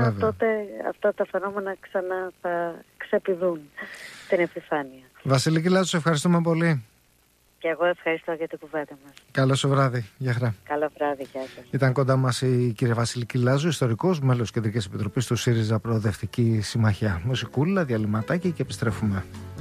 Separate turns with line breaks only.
τότε αυτά τα φαινόμενα ξανά θα ξεπηδούν στην επιφάνεια.
Βασιλική Λάζου, σε ευχαριστούμε πολύ.
Και εγώ ευχαριστώ για την κουβέντα μας.
Καλό σου βράδυ. Γεια χαρά.
Καλό βράδυ, γεια σας.
Ήταν κοντά μας η κυρία Βασιλική Λάζου, ιστορικός, μέλος Κεντρικής Επιτροπής του ΣΥΡΙΖΑ Προοδευτική Συμμαχία. Μουσικούλα, διαλυματάκι και επιστρέφουμε.